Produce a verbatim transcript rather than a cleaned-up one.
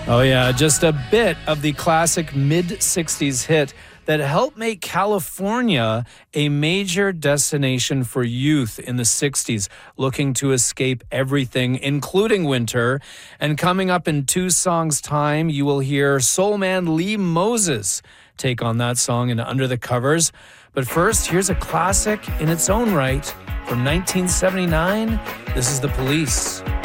Oh yeah, just a bit of the classic mid-sixties hit that helped make California a major destination for youth in the sixties, looking to escape everything, including winter. And coming up in two songs' time, you will hear soul man Lee Moses take on that song in Under the Covers. But first, here's a classic in its own right from nineteen seventy-nine. This is The Police.